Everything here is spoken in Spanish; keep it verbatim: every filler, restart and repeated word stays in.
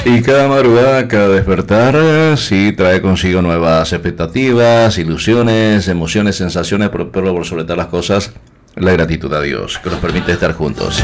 Y cada madrugada, cada despertar, sí trae consigo nuevas expectativas, ilusiones, emociones, sensaciones, pero, pero por sobre todas las cosas, la gratitud a Dios, que nos permite estar juntos.